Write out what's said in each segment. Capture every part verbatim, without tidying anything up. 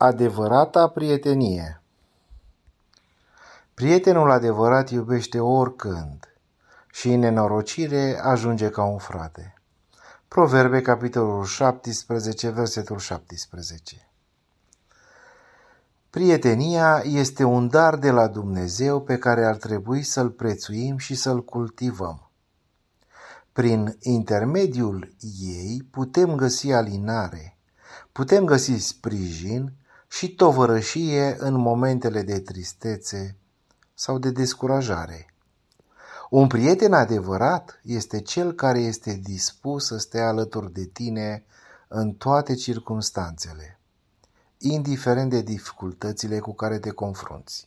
Adevărata prietenie. Prietenul adevărat iubește oricând și în nenorocire ajunge ca un frate. Proverbe, capitolul șaptesprezece, versetul șaptesprezece. Prietenia este un dar de la Dumnezeu pe care ar trebui să-l prețuim și să-l cultivăm. Prin intermediul ei putem găsi alinare, putem găsi sprijin și tovărășie în momentele de tristețe sau de descurajare. Un prieten adevărat este cel care este dispus să stea alături de tine în toate circumstanțele, indiferent de dificultățile cu care te confrunți.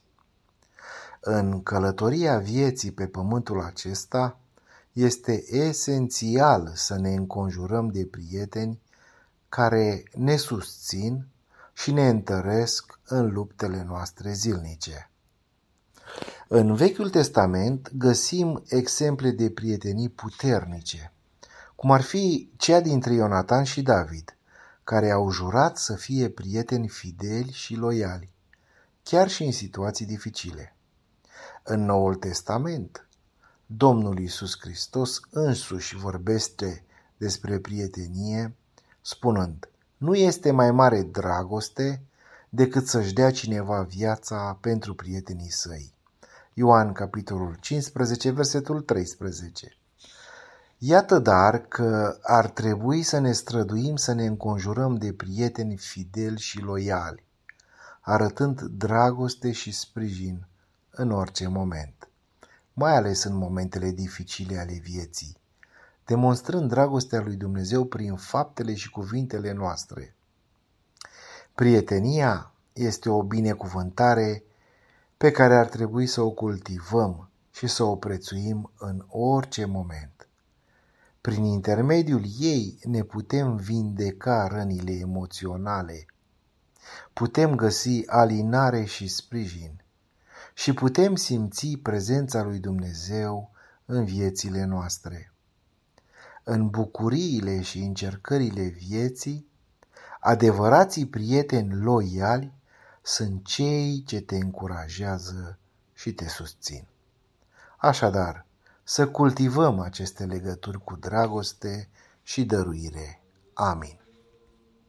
În călătoria vieții pe pământul acesta, este esențial să ne înconjurăm de prieteni care ne susțin și ne întăresc în luptele noastre zilnice. În Vechiul Testament găsim exemple de prietenii puternice, cum ar fi cea dintre Ionatan și David, care au jurat să fie prieteni fideli și loiali, chiar și în situații dificile. În Noul Testament, Domnul Iisus Hristos însuși vorbește despre prietenie, spunând: nu este mai mare dragoste decât să-și dea cineva viața pentru prietenii săi. Ioan, capitolul cincisprezece, versetul treisprezece. Iată dar că ar trebui să ne străduim să ne înconjurăm de prieteni fideli și loiali, arătând dragoste și sprijin în orice moment, mai ales în momentele dificile ale vieții, demonstrând dragostea lui Dumnezeu prin faptele și cuvintele noastre. Prietenia este o binecuvântare pe care ar trebui să o cultivăm și să o prețuim în orice moment. Prin intermediul ei ne putem vindeca rănile emoționale, putem găsi alinare și sprijin și putem simți prezența lui Dumnezeu în viețile noastre. În bucuriile și încercările vieții, adevărații prieteni loiali sunt cei ce te încurajează și te susțin. Așadar, să cultivăm aceste legături cu dragoste și dăruire. Amin.